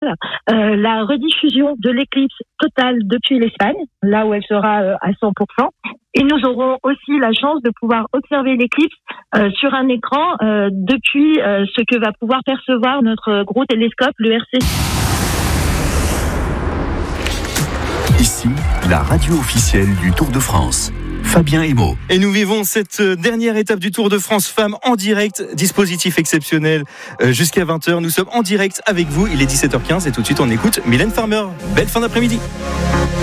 Charles, la rediffusion de l'éclipse totale depuis l'Espagne, là où elle sera à 100%. Et nous aurons aussi la chance de pouvoir observer l'éclipse sur un écran depuis ce que va pouvoir percevoir notre gros télescope, le RC. Ici, la radio officielle du Tour de France. Fabien Emo. Et nous vivons cette dernière étape du Tour de France Femmes en direct. Dispositif exceptionnel jusqu'à 20h. Nous sommes en direct avec vous. Il est 17h15 et tout de suite on écoute Mylène Farmer. Belle fin d'après-midi.